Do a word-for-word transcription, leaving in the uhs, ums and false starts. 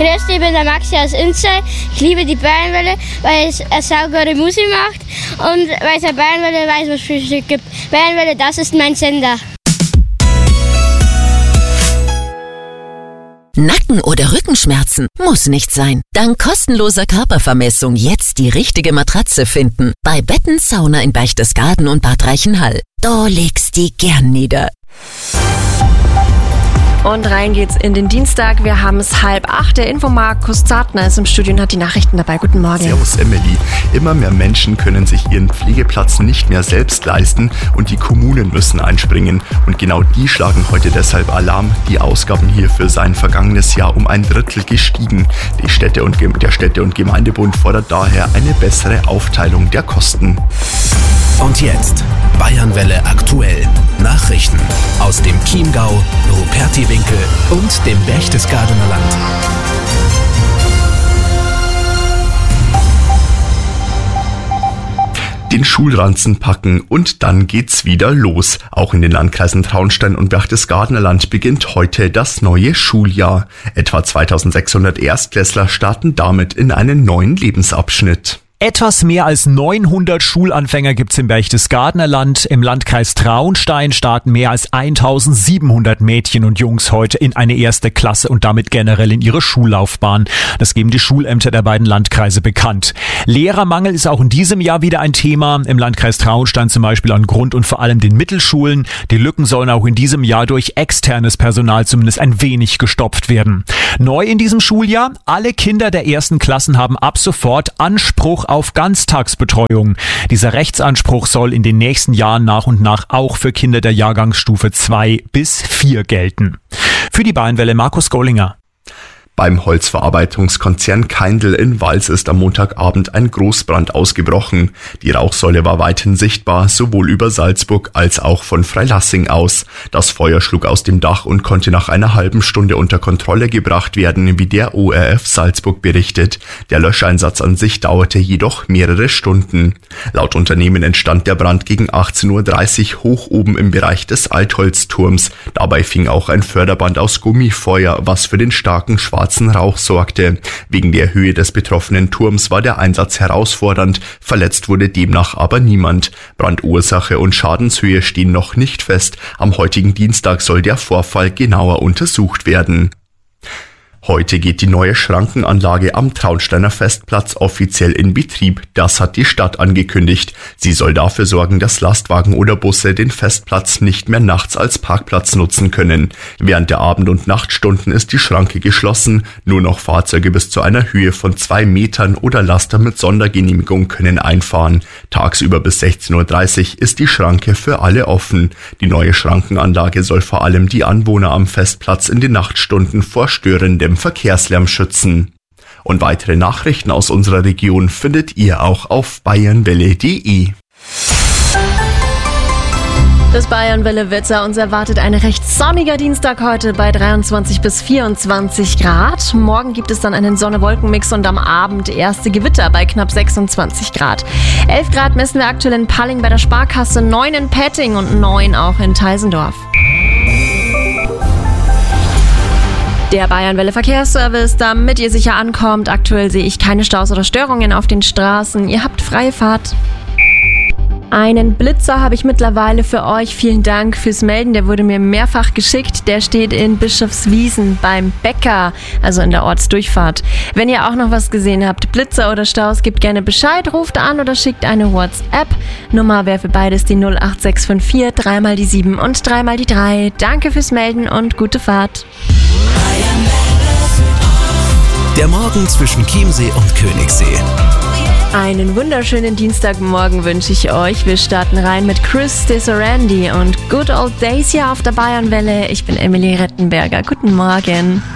Grüß dich, ich bin der Maxi aus Inzell. Ich liebe die Bayernwelle, weil es eine saugute Musik macht und weil es eine Bayernwelle weiß, was es Frühstück gibt. Bayernwelle, das ist mein Sender. Nacken- oder Rückenschmerzen? Muss nicht sein. Dank kostenloser Körpervermessung jetzt die richtige Matratze finden. Bei Betten Sauna in Berchtesgaden und Bad Reichenhall. Da legst die gern nieder. Und rein geht's in den Dienstag. Wir haben es halb acht. Der Infomarkus Zartner ist im Studio und hat die Nachrichten dabei. Guten Morgen. Servus Emily. Immer mehr Menschen können sich ihren Pflegeplatz nicht mehr selbst leisten und die Kommunen müssen einspringen. Und genau die schlagen heute deshalb Alarm. Die Ausgaben hierfür seien vergangenes Jahr um ein Drittel gestiegen. Die Städte und, der Städte- und Gemeindebund fordert daher eine bessere Aufteilung der Kosten. Und jetzt Bayernwelle aktuell. Nachrichten aus dem Chiemgau, Rupertiwinkel und dem Berchtesgadener Land. Den Schulranzen packen und dann geht's wieder los. Auch in den Landkreisen Traunstein und Berchtesgadener Land beginnt heute das neue Schuljahr. Etwa zweitausendsechshundert Erstklässler starten damit in einen neuen Lebensabschnitt. Etwas mehr als neunhundert Schulanfänger gibt's im Berchtesgadener Land. Im Landkreis Traunstein starten mehr als eintausendsiebenhundert Mädchen und Jungs heute in eine erste Klasse und damit generell in ihre Schullaufbahn. Das geben die Schulämter der beiden Landkreise bekannt. Lehrermangel ist auch in diesem Jahr wieder ein Thema. Im Landkreis Traunstein zum Beispiel an Grund- und vor allem den Mittelschulen. Die Lücken sollen auch in diesem Jahr durch externes Personal zumindest ein wenig gestopft werden. Neu in diesem Schuljahr: alle Kinder der ersten Klassen haben ab sofort Anspruch auf Ganztagsbetreuung. Dieser Rechtsanspruch soll in den nächsten Jahren nach und nach auch für Kinder der Jahrgangsstufe zwei bis vier gelten. Für die Bayernwelle Markus Gollinger. Beim Holzverarbeitungskonzern Kaindl in Wals ist am Montagabend ein Großbrand ausgebrochen. Die Rauchsäule war weithin sichtbar, sowohl über Salzburg als auch von Freilassing aus. Das Feuer schlug aus dem Dach und konnte nach einer halben Stunde unter Kontrolle gebracht werden, wie der O R F Salzburg berichtet. Der Löscheinsatz an sich dauerte jedoch mehrere Stunden. Laut Unternehmen entstand der Brand gegen achtzehn Uhr dreißig hoch oben im Bereich des Altholzturms. Dabei fing auch ein Förderband aus Gummi Feuer, was für den starken schwarzen Rauch sorgte. Wegen der Höhe des betroffenen Turms war der Einsatz herausfordernd, verletzt wurde demnach aber niemand. Brandursache und Schadenshöhe stehen noch nicht fest. Am heutigen Dienstag soll der Vorfall genauer untersucht werden. Heute geht die neue Schrankenanlage am Traunsteiner Festplatz offiziell in Betrieb. Das hat die Stadt angekündigt. Sie soll dafür sorgen, dass Lastwagen oder Busse den Festplatz nicht mehr nachts als Parkplatz nutzen können. Während der Abend- und Nachtstunden ist die Schranke geschlossen. Nur noch Fahrzeuge bis zu einer Höhe von zwei Metern oder Laster mit Sondergenehmigung können einfahren. Tagsüber bis sechzehn Uhr dreißig ist die Schranke für alle offen. Die neue Schrankenanlage soll vor allem die Anwohner am Festplatz in den Nachtstunden vor störendem Verkehrslärm schützen. Und weitere Nachrichten aus unserer Region findet ihr auch auf bayernwelle punkt de. Das Bayernwelle-Wetter, uns erwartet ein recht sonniger Dienstag heute bei dreiundzwanzig bis vierundzwanzig Grad. Morgen gibt es dann einen Sonne-Wolken-Mix und am Abend erste Gewitter bei knapp sechsundzwanzig Grad. elf Grad messen wir aktuell in Palling bei der Sparkasse, neun in Petting und neun auch in Teisendorf. Der Bayernwelle Verkehrsservice, damit ihr sicher ankommt. Aktuell sehe ich keine Staus oder Störungen auf den Straßen. Ihr habt freie Fahrt. Einen Blitzer habe ich mittlerweile für euch. Vielen Dank fürs Melden. Der wurde mir mehrfach geschickt. Der steht in Bischofswiesen beim Bäcker, also in der Ortsdurchfahrt. Wenn ihr auch noch was gesehen habt, Blitzer oder Staus, gebt gerne Bescheid, ruft an oder schickt eine WhatsApp. Nummer wäre für beides die null acht sechs fünf vier, dreimal die sieben und dreimal die drei. Danke fürs Melden und gute Fahrt. Der Morgen zwischen Chiemsee und Königssee. Einen wunderschönen Dienstagmorgen wünsche ich euch. Wir starten rein mit Chris Desorandi und Good Old Days hier auf der Bayernwelle. Ich bin Emily Rettenberger. Guten Morgen.